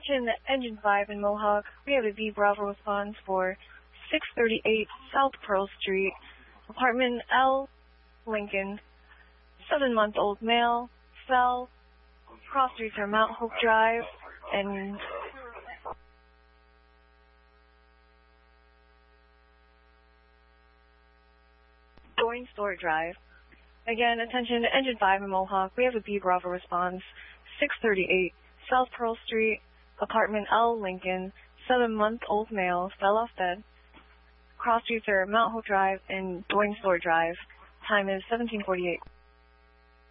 Attention Engine 5 in Mohawk. We have a B Bravo response for 638 South Pearl Street, apartment L, Lincoln. 7-month-old male, fell, cross streets are Mount Hope Drive and Doing Store Drive. Again, attention Engine 5 in Mohawk. We have a B Bravo response, 638 South Pearl Street, apartment L, Lincoln. 7-month-old male, fell off bed. Cross streets are Mount Hope Drive and Doing Store Drive. Time is 17:48.